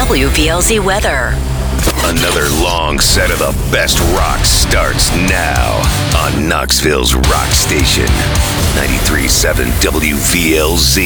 WVLZ weather. Another long set of the best rock starts now on Knoxville's Rock Station. 93.7 WVLZ.